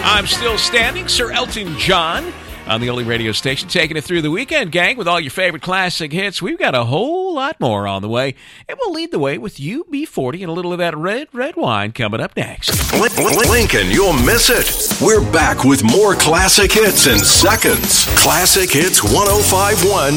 I'm still standing, Sir Elton John, on the only radio station taking it through the weekend, gang, with all your favorite classic hits. We've got a whole lot more on the way, and we'll lead the way with UB40 and a little of that red wine coming up next. Lincoln, you'll miss it. We're back with more classic hits in seconds. Classic Hits 105.1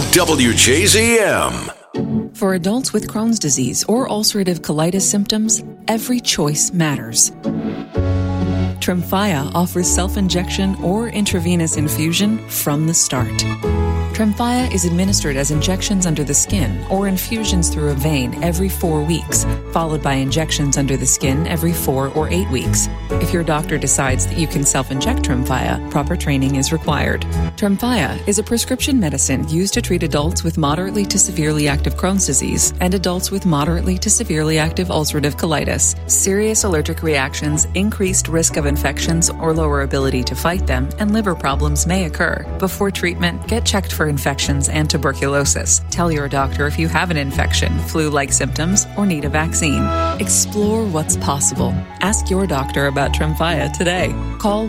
WJZM. For adults with Crohn's disease or ulcerative colitis symptoms, every choice matters. Tremfya offers self-injection or intravenous infusion from the start. Tremfya is administered as injections under the skin or infusions through a vein every 4 weeks, followed by injections under the skin every 4 or 8 weeks. If your doctor decides that you can self-inject Tremfya, proper training is required. Tremfya is a prescription medicine used to treat adults with moderately to severely active Crohn's disease and adults with moderately to severely active ulcerative colitis. Serious allergic reactions, increased risk of infections or lower ability to fight them, and liver problems may occur. Before treatment, get checked for infections and tuberculosis. Tell your doctor if you have an infection, flu-like symptoms, or need a vaccine. Explore what's possible. Ask your doctor about Tremfya today. Call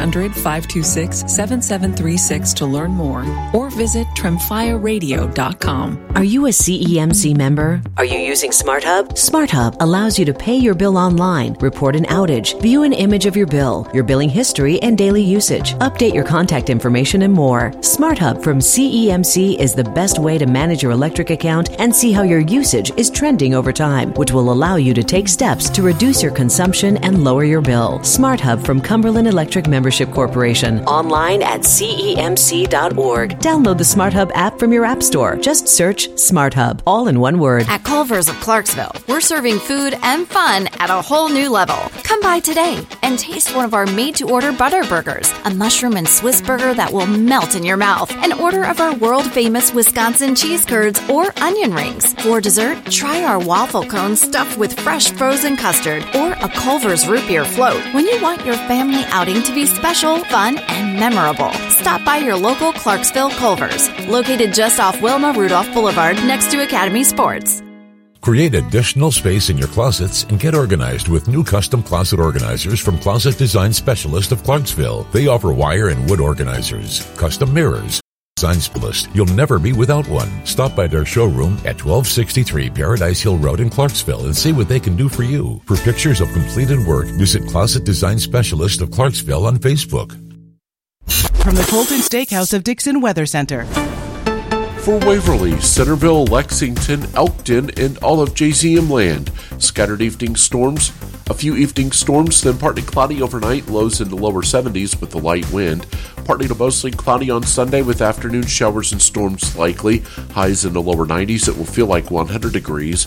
1-800-526-7736 to learn more, or visit tremfyaradio.com. Are you a CEMC member? Are you using SmartHub? SmartHub allows you to pay your bill online, report an outage, view an image of your bill, your billing history, and daily usage, update your contact information, and more. SmartHub from CEMC is the best way to manage your electric account and see how your usage is trending over time, which will allow you to take steps to reduce your consumption and lower your bill. SmartHub from Cumberland Electric Membership Corporation. Online at CEMC.org. Download the SmartHub app from your app store. Just search SmartHub, all in one word. At Culver's of Clarksville, we're serving food and fun at a whole new level. Come by today and taste one of our made-to-order butter burgers, a mushroom and Swiss burger that will melt in your mouth, an order of our world-famous Wisconsin cheese curds or onion rings. For dessert, try our waffle cones stuffed with fresh frozen custard or a Culver's root beer float. When you want your family outing to be special, fun, and memorable, stop by your local Clarksville Culver's, located just off Wilma Rudolph Boulevard next to Academy Sports. Create additional space in your closets and get organized with new custom closet organizers from Closet Design Specialist of Clarksville. They offer wire and wood organizers, custom mirrors, design specialist. You'll never be without one. Stop by their showroom at 1263 Paradise Hill Road in Clarksville and see what they can do for you. For pictures of completed work, visit Closet Design Specialist of Clarksville on Facebook. From the Colton Steakhouse of Dixon Weather Center. For Waverly, Centerville, Lexington, Elkton, and all of JZM land. Scattered evening storms, a few evening storms, then partly cloudy overnight, lows in the lower 70s with a light wind. Partly to mostly cloudy on Sunday with afternoon showers and storms likely, highs in the lower 90s. It will feel like 100 degrees.